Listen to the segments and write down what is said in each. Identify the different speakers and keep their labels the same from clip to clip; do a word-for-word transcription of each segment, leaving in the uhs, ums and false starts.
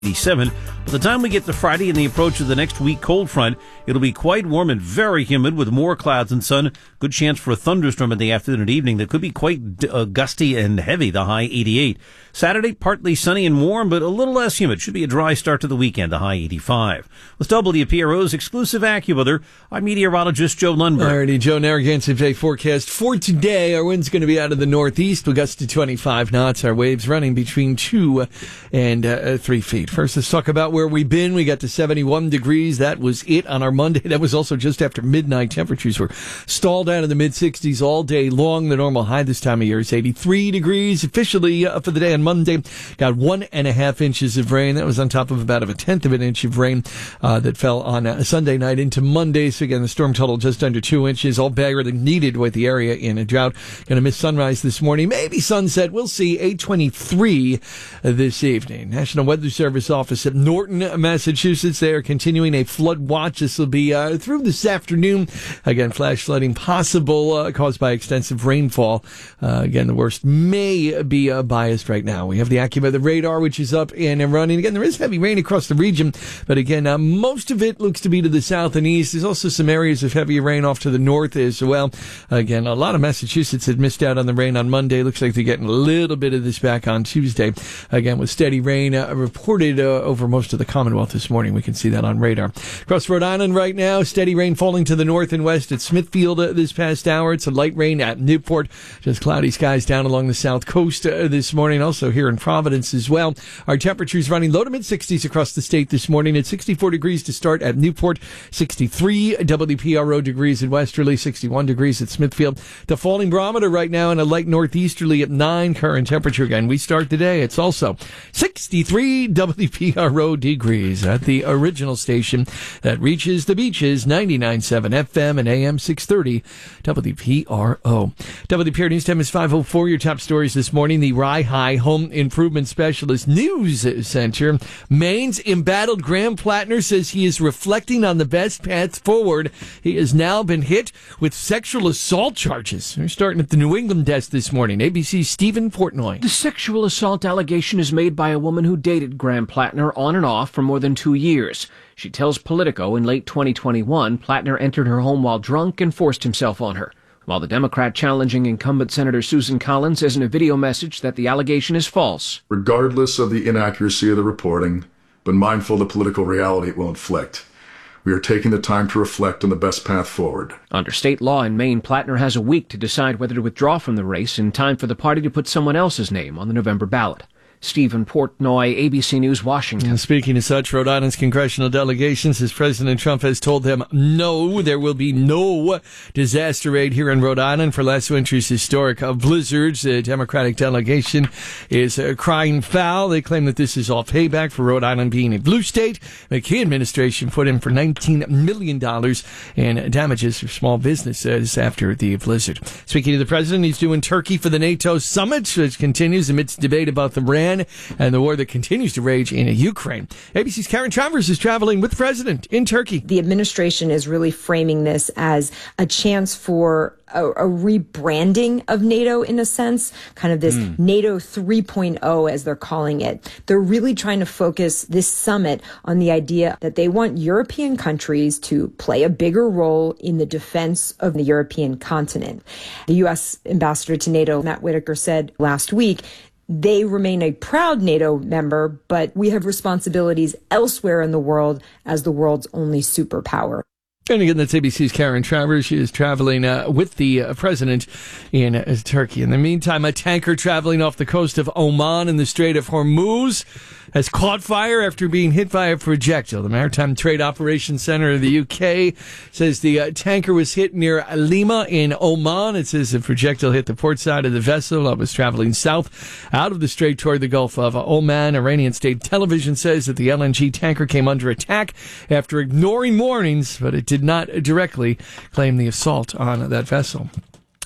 Speaker 1: eighty-seven. By the time we get to Friday and the approach of the next weak cold front, it'll be quite warm and very humid with more clouds and sun. Good chance for a thunderstorm in the afternoon and evening that could be quite uh, gusty and heavy, the high eighty-eight. Saturday, partly sunny and warm, but a little less humid. Should be a dry start to the weekend, the high eighty-five. With W P R O's exclusive AccuWeather, I'm meteorologist Joe Lundberg.
Speaker 2: Alrighty, Joe, Narragansett Bay forecast for today. Our wind's going to be out of the northeast. We'll gust to twenty-five knots. Our waves running between two and uh, three feet. First, let's talk about where we've been. We got to seventy-one degrees. That was it on our Monday. That was also just after midnight. Temperatures were stalled out in the mid-sixties all day long. The normal high this time of year is eighty-three degrees. Officially uh, for the day on Monday, got one and a half inches of rain. That was on top of about a tenth of an inch of rain uh, that fell on uh, Sunday night into Monday. So again, the storm total just under two inches. All barely needed with the area in a drought. Going to miss sunrise this morning. Maybe sunset. We'll see. eight twenty-three this evening. National Weather Service office at Norton, Massachusetts. They are continuing a flood watch. This will be uh, through this afternoon. Again, flash flooding possible uh, caused by extensive rainfall. Uh, again, the worst may be uh, biased right now. We have the AccuWeather radar, which is up and running. Again, there is heavy rain across the region, but again, uh, most of it looks to be to the south and east. There's also some areas of heavy rain off to the north as well. Again, a lot of Massachusetts had missed out on the rain on Monday. Looks like they're getting a little bit of this back on Tuesday. Again, with steady rain uh, reported uh, over most of the Commonwealth this morning. We can see that on radar. Across Rhode Island right now, steady rain falling to the north and west at Smithfield uh, this past hour. It's a light rain at Newport. Just cloudy skies down along the south coast uh, this morning. Also here in Providence as well. Our temperatures running low to mid-sixties across the state this morning at sixty-four degrees to start at Newport, sixty-three W P R O degrees at Westerly, sixty-one degrees at Smithfield. The falling barometer right now in a light northeasterly at nine. Current temperature again. We start today. It's also sixty-three W P R O degrees at the original station that reaches the beaches, ninety-nine point seven F M and A M six thirty W P R O. W P R News Time is five oh four. Your top stories this morning. The Rye High Home Improvement Specialist News Center. Maine's embattled Graham Plattner says he is reflecting on the best path forward. He has now been hit with sexual assault charges. We're starting at the New England desk this morning. A B C's Stephen Portnoy.
Speaker 3: The sexual assault allegation is made by a woman who dated Graham Plattner on and off for more than two years. She tells Politico in late twenty twenty-one, Plattner entered her home while drunk and forced himself on her. While the Democrat challenging incumbent Senator Susan Collins says in a video message that the allegation is false.
Speaker 4: Regardless of the inaccuracy of the reporting, but mindful of the political reality it will inflict, we are taking the time to reflect on the best path forward.
Speaker 3: Under state law in Maine, Plattner has a week to decide whether to withdraw from the race in time for the party to put someone else's name on the November ballot. Stephen Portnoy, A B C News, Washington.
Speaker 2: And speaking of such, Rhode Island's congressional delegation says President Trump has told them no, there will be no disaster aid here in Rhode Island for last winter's historic uh, blizzards. The Democratic delegation is uh, crying foul. They claim that this is all payback for Rhode Island being a blue state. The McKee administration put in for nineteen million dollars in damages for small businesses after the blizzard. Speaking of the president, he's doing Turkey for the NATO summit, which continues amidst debate about the Iran and the war that continues to rage in Ukraine. A B C's Karen Travers is traveling with the president in Turkey.
Speaker 5: The administration is really framing this as a chance for a, a rebranding of NATO in a sense, kind of this mm. NATO three point oh as they're calling it. They're really trying to focus this summit on the idea that they want European countries to play a bigger role in the defense of the European continent. The U S ambassador to NATO, Matt Whitaker, said last week, they remain a proud NATO member, but we have responsibilities elsewhere in the world as the world's only superpower.
Speaker 2: And again, that's A B C's Karen Travers. She is traveling uh, with the uh, president in uh, Turkey. In the meantime, a tanker traveling off the coast of Oman in the Strait of Hormuz has caught fire after being hit by a projectile. The Maritime Trade Operations Center of the U K says the uh, tanker was hit near Alima in Oman. It says the projectile hit the port side of the vessel that was traveling south out of the strait toward the Gulf of Oman. Iranian state television says that the L N G tanker came under attack after ignoring warnings, but it did not directly claim the assault on that vessel.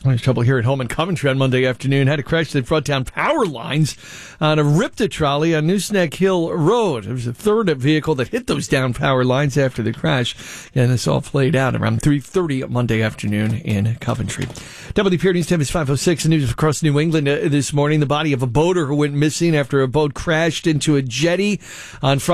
Speaker 2: There's trouble here at home in Coventry on Monday afternoon. Had a crash that brought down power lines on a Ripta trolley on Nooseneck Hill Road. There was a third vehicle that hit those down power lines after the crash. And this all played out around three thirty Monday afternoon in Coventry. W P R News time is five oh six. The news across New England uh, this morning. The body of a boater who went missing after a boat crashed into a jetty on Friday.